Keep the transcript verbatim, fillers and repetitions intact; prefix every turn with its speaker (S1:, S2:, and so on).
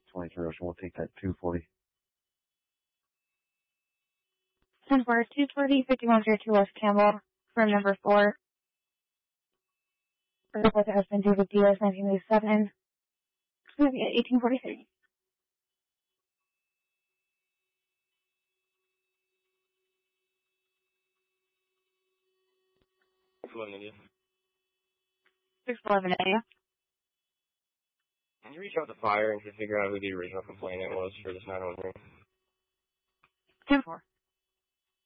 S1: twenty-three Ocean. We'll take that two forty.
S2: ten four, two forty, fifty-one zero two West Campbell, from number four. Report the husband David Diaz, nineteen eighty-seven. It's going to be at eighteen forty-three.
S3: eleven India.
S2: six eleven India.
S3: Can you reach out to fire and figure out who the original complainant was for this nine one three?
S2: ten four.